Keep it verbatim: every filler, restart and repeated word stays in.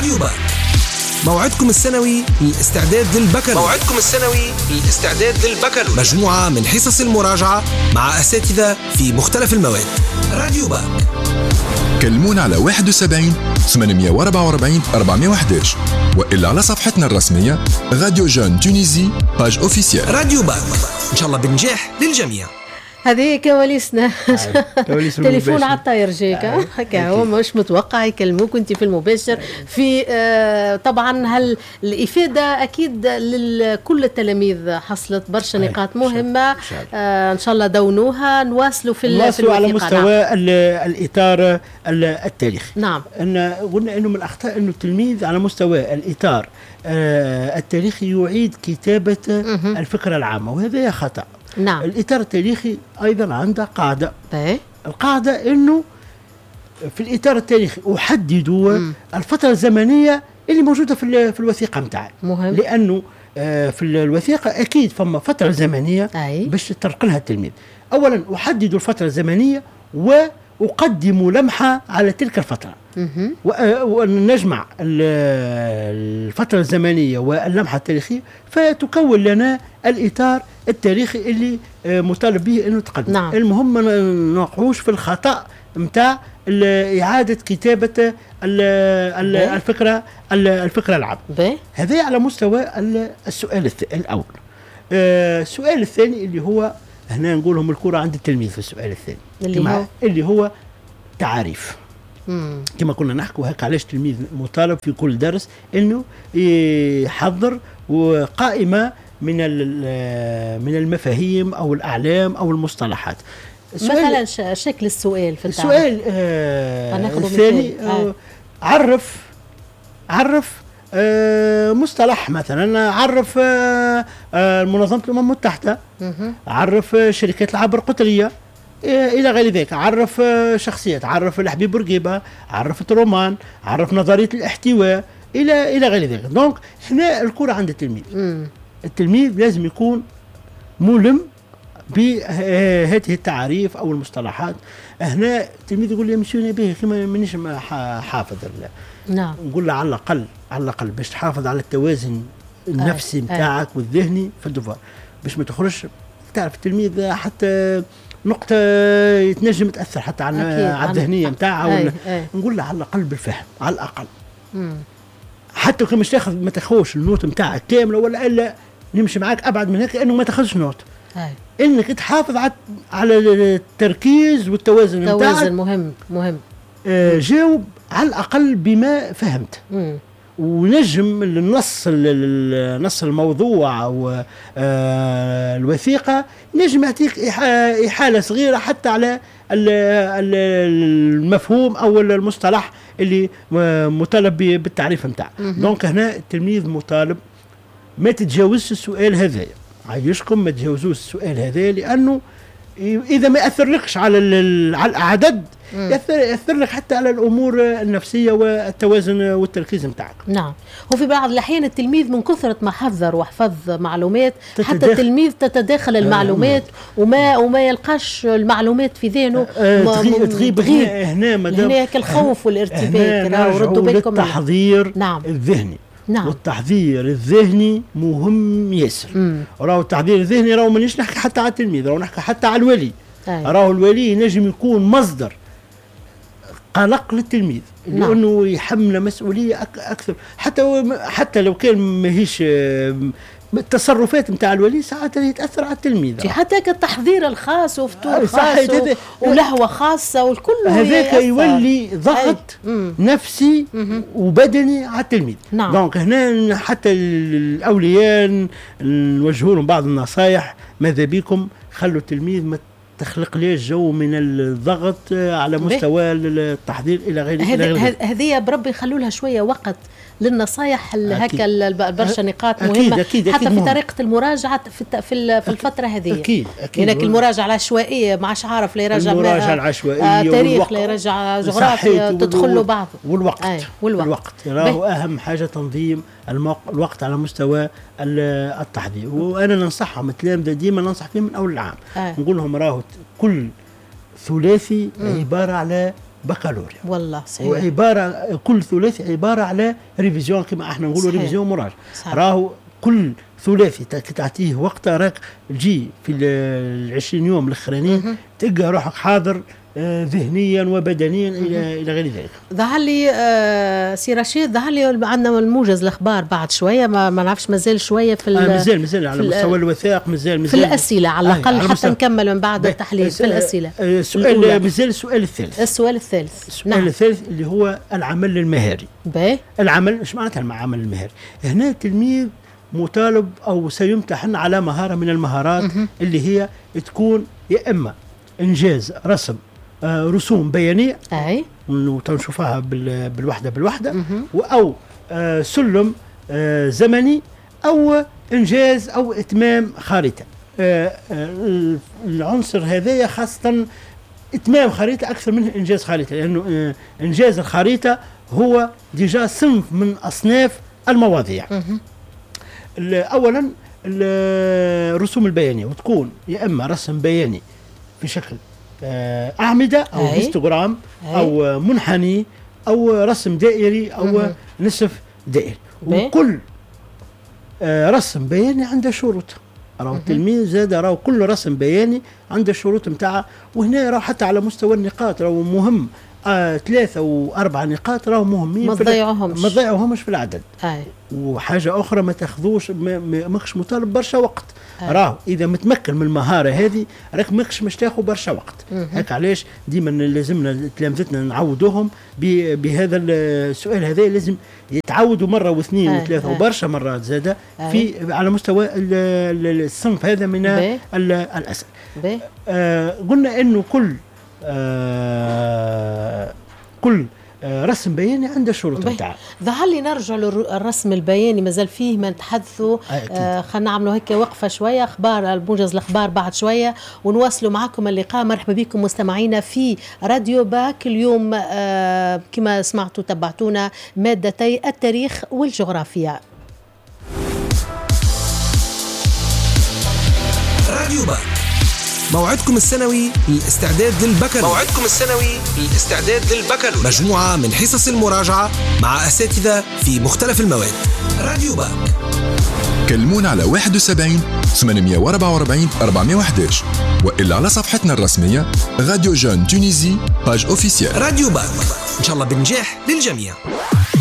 راديو باك، موعدكم السنوي للاستعداد للبكالوريا. موعدكم السنوي للاستعداد للبكالوريا، مجموعة من حصص المراجعة مع أساتذة في مختلف المواد. راديو باك، كلمونا على واحد وسبعين ثمانمية وأربعة وأربعين أربعمية وأحد عشر وإلا على صفحتنا الرسمية راديو جون تونيزي باج أوفيسيال. راديو باك، إن شاء الله بالنجاح للجميع. هذه كواليسنا. تليفون على الطاير جيك هكا، هو مش متوقع يكلموك انت في المباشر. في آه طبعا هل الافاده اكيد لكل التلاميذ حصلت برشا نقاط مهمه، آه ان شاء الله دونوها نواصلوا في نواصلوا على مستوى نعم. الاطار التاريخي. نعم، ان قلنا انه من الاخطاء انه التلميذ على مستوى الاطار آه التاريخي يعيد كتابه م- الفكره العامه، وهذا خطا. نعم. الإطار التاريخي أيضا عنده قاعدة. بيه. القاعدة إنه في الإطار التاريخي أحدد الفترة الزمنية اللي موجودة في في الوثيقة متاعي. مهم. لأنه آه في الوثيقة أكيد فما فترة زمنية أي. باش يطرق لها التلميذ. أولا أحدد الفترة الزمنية وأقدم لمحة على تلك الفترة. ونجمع الفترة الزمنية واللمحة التاريخية فتكون لنا الإطار التاريخي اللي مطالب به انه تقدم. نعم. المهم ما نوقعوش في الخطأ متاع إعادة كتابة الفكرة الفكرة العامة. هذا على مستوى السؤال الأول. السؤال الثاني اللي هو هنا نقولهم الكرة عند التلميذ في السؤال الثاني اللي هو اللي هو تعريف. مم. كما كنا نحكي، وهيك علاش التلميذ مطالب في كل درس انه يحضر قائمة من من المفاهيم او الاعلام او المصطلحات. مثلا شكل السؤال في التعريف. السؤال آه الثاني آه عرف عرف آه مصطلح، مثلا عرف آه آه منظمة الامم المتحدة، عرف شركات العبر القطرية إلى غير ذلك، عرف شخصيات، عرف الحبيب بورقيبة، عرف الرومان، عرف نظرية الاحتواء إلى إلى غير ذلك. دونك هنا الكرة عند التلميذ. م. التلميذ لازم يكون ملم بهذه التعريف أو المصطلحات. هنا التلميذ يقول لي مشيوني به كما منيش حافظ. نعم. نقول له على الأقل على الأقل باش تحافظ على التوازن النفسي متاعك والذهني في الدفار، باش ما تخرجش. تعرف التلميذ حتى نقطة يتنجم تأثر حتى على على الذهنية متاعها. نقول له على الأقل بالفهم، على الأقل. مم. حتى لو مش تاخذ ما تاخذش النوت متاعك كاملة ولا إلا نمشي معاك أبعد من هيك، إنه ما تاخذش نوت. أي. إنك تحافظ على على التركيز والتوازن متاعك. توازن مهم مهم. آه جاوب على الأقل بما فهمت. مم. ونجم النص نص الموضوع او الوثيقه نجم يعطيك احاله صغيره حتى على المفهوم او المصطلح اللي مطالب بالتعريف نتاعه. دونك هنا التلميذ مطالب ما تتجاوزش السؤال هذا، عايشكم ما تتجاوزوش السؤال هذا، لانه اذا ما اثرلكش على على الاعداد يأثر, يأثر لك حتى على الأمور النفسية والتوازن والتركيز متاعك. نعم. وفي بعض الأحيان التلميذ من كثرة ما حذر وحفظ معلومات تتداخل. حتى التلميذ تتداخل المعلومات آه وما وما يلقاش المعلومات في ذهنه. آه تغيب, تغيب هنا هناك الخوف والارتباك. وردوا بالكم التحضير نعم. الذهني. نعم. والتحضير الذهني مهم ياسر. راهو التحضير الذهني راهو مانيش نحكي حتى على التلميذ، راهو نحكي حتى على الولي. راهو الولي نجم يكون مصدر قلق للتلميذ، نعم. لأنه يحمل مسؤولية أكثر. حتى حتى لو كان ماهيش التصرفات نتاع الولي ساعات يتأثر على التلميذ. حتى كالتحضير الخاص وفطور خاص و... ولهوة خاصة والكل هذاك يولي ضغط نفسي وبدني على التلميذ. نعم. دونك هنا حتى الأولياء نوجهوا لهم بعض النصائح، ماذا بكم خلوا التلميذ ما تخلق ليه جو من الضغط على مستوى التحضير الى غير ذلك. هذه بربي يخلوا لها شويه وقت للنصايح هكا البرشا نقاط مهمه. أكيد أكيد حتى أكيد في طريقه المراجعه في في, في الفتره هذه. اكيد اكيد لانك المراجعه العشوائيه ما عادش عارف لا يراجع المراجعه العشوائيه آه تاريخ لا يراجع جغرافيا تدخل له بعض. والوقت آه والوقت, والوقت. راهو اهم حاجه تنظيم الوقت على مستوى التحضير. وانا ننصحهم التلامذه ديما ننصح فيهم من اول العام. آه. نقول لهم راهو كل ثلاثي عباره على بكالوريا. والله صحيح. وعباره كل ثلاثي عباره على ريفيزيون كما احنا نقولوا ريفيزيون مراجعه. راهو كل ثلاثي تعطيه وقت راك تجي في العشرين يوم الاخرانيين تلقى روحك حاضر ذهنيا وبدنيا الى الى غير ذلك. ظهر لي آه سي رشيد، ظهر لي عندنا الموجز الاخبار بعد شويه، ما, ما نعرفش مازال شويه في آه مازال مازال على مستوى الوثائق، مازال مازال في الاسئله على الاقل آه حتى نكمل من بعد التحليل في الاسئله. السؤال مازال السؤال الثالث. السؤال الثالث السؤال نعم. الثالث اللي هو العمل المهاري. باهي. العمل ايش معناتها العمل المهاري؟ هنا التلميذ مطالب او سيمتحن على مهاره من المهارات م- اللي هي تكون يا اما انجاز رسم آه رسوم بيانيه اي وتنشوفها بالوحده بالوحده او آه سلم آه زمني او انجاز او اتمام خريطه. آه آه العنصر هذايا خاصه اتمام خريطه اكثر من انجاز خريطه، لانه آه انجاز الخريطه هو ديجا صنف من اصناف المواضيع. اولا الرسوم البيانيه، وتكون يا اما رسم بياني في شكل أعمدة أو هيستوغرام أو منحني أو رسم دائري أو مم. نصف دائري. وكل آه رسم بياني عنده شروط. راهو التلميذ زاد راهو كل رسم بياني عنده الشروط متاعه، وهنا راهو حتى على مستوى النقاط راهو مهم. آه ثلاثة وأربعة نقاط راهو مهمين، ما تضيعوهمش ما تضيعوهمش في العدد. أي. وحاجة أخرى ما تاخذوش ماكش مطالب برشا وقت. راهو إذا متمكن من المهارة هذه راك ماكش مش تاخذ برشا وقت. هيك علاش ديما لازمنا تلامذتنا نعودوهم بهذا السؤال هذا، لازم يتعودوا مرة واثنين أي. وثلاثة أي. وبرشا مرات زادة في على مستوى الصنف هذا من الأسئلة. آه قلنا إنه كل آه كل آه رسم بياني عنده شروط بتاعه. ظهر لي نرجع للرسم البياني، مازال فيه ما نتحدثوا. آه خلينا نعملوا هيك وقفه شويه، اخبار الموجز الاخبار بعد شويه ونواصلوا معكم اللقاء. مرحبا بكم مستمعينا في راديو باك. اليوم آه كما سمعتوا تبعتونا مادتي التاريخ والجغرافيا. راديو باك موعدكم السنوي للاستعداد للبكالوريوس. موعدكم السنوي للاستعداد للبكالوريوس، مجموعة من حصص المراجعة مع أساتذة في مختلف المواد. راديو باك. كلمونا على واحد وسبعين ثمانمية وأربعة وأربعين أربعمية وأحد عشر وإلا على صفحتنا الرسمية راديو جون تونيزي باج أوفيسيال. راديو باك إن شاء الله بالنجاح للجميع.